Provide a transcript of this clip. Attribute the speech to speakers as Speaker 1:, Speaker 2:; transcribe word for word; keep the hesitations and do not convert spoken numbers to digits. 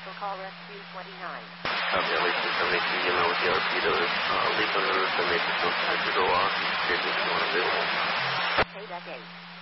Speaker 1: Commercial call rescue twenty-nine.
Speaker 2: Copy, L A two seventy-two, you know, with the Arpedos, uh, leave on the seventy-six, no time to go off, schedule is not available.
Speaker 1: Pay that date.